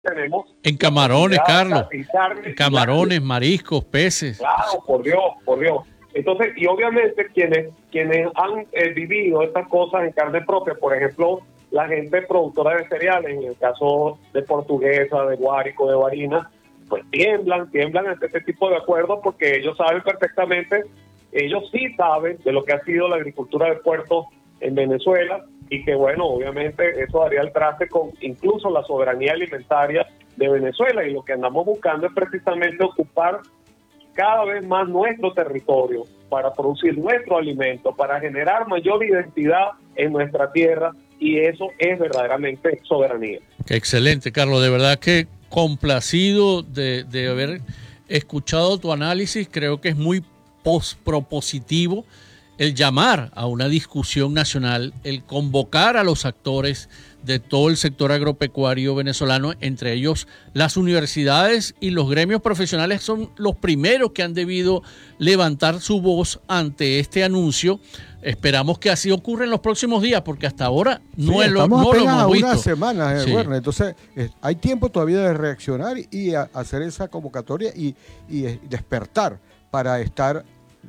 tenemos En camarones, Carlos. en carne, Camarones, mariscos, peces. claro, por Dios, por Dios. Entonces, y obviamente quienes han vivido estas cosas en carne propia, por ejemplo, la gente productora de cereales, en el caso de Portuguesa, de Guárico, de Barina, pues tiemblan ante este tipo de acuerdos porque ellos saben perfectamente, ellos sí saben de lo que ha sido la agricultura de puertos en Venezuela y que bueno, obviamente eso daría el traste con incluso la soberanía alimentaria de Venezuela, y lo que andamos buscando es precisamente ocupar cada vez más nuestro territorio para producir nuestro alimento, para generar mayor identidad en nuestra tierra, y eso es verdaderamente soberanía. Qué excelente, Carlos. De verdad que complacido de haber escuchado tu análisis. Creo que es muy propositivo el llamar a una discusión nacional, el convocar a los actores de todo el sector agropecuario venezolano, entre ellos las universidades y los gremios profesionales son los primeros que han debido levantar su voz ante este anuncio. Esperamos que así ocurra en los próximos días, porque hasta ahora no, estamos no lo apenas hemos a visto. unas semanas, Sí. Werner. Entonces, hay tiempo todavía de reaccionar y hacer esa convocatoria y despertar para estar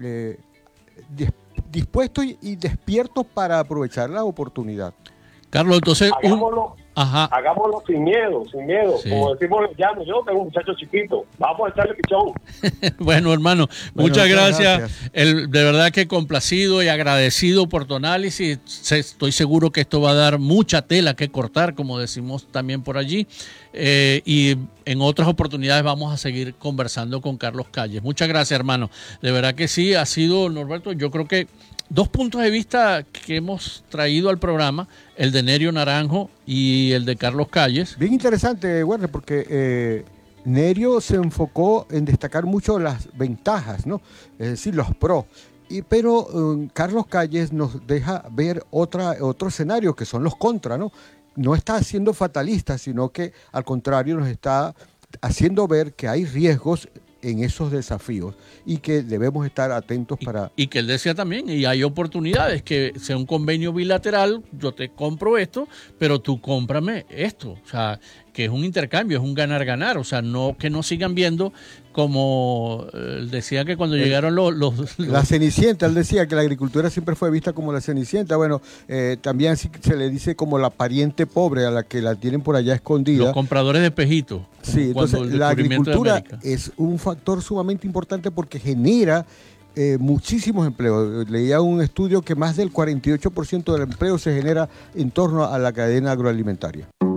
dispuestos y despiertos para aprovechar la oportunidad. Carlos, entonces... Hagámoslo sin miedo, Sí. como decimos los llanos. Yo tengo un muchacho chiquito, vamos a echarle pichón. Bueno, hermano, muchas gracias. De verdad que complacido y agradecido por tu análisis. Estoy seguro que esto va a dar mucha tela que cortar, como decimos también por allí. Y en otras oportunidades vamos a seguir conversando con Carlos Calles. Muchas gracias, hermano. De verdad que sí, ha sido, Norberto, yo creo que dos puntos de vista que hemos traído al programa, el de Nerio Naranjo y el de Carlos Calles. Bien interesante, Werner, porque Nerio se enfocó en destacar mucho las ventajas, ¿no? Es decir, los pros. Pero Carlos Calles nos deja ver otro escenario, que son los contras, ¿no? No está siendo fatalista, sino que al contrario nos está haciendo ver que hay riesgos en esos desafíos y que debemos estar atentos para... Y que él decía también, y hay oportunidades, que sea un convenio bilateral, yo te compro esto, pero tú cómprame esto. O sea, que es un intercambio, es un ganar-ganar. O sea, no que no sigan viendo como decía que cuando llegaron La Cenicienta, él decía que la agricultura siempre fue vista como la Cenicienta. Bueno, también se le dice como la pariente pobre a la que la tienen por allá escondida. Los compradores de espejitos. Sí, entonces la agricultura es un factor sumamente importante porque genera muchísimos empleos. Leía un estudio que más del 48% del empleo se genera en torno a la cadena agroalimentaria.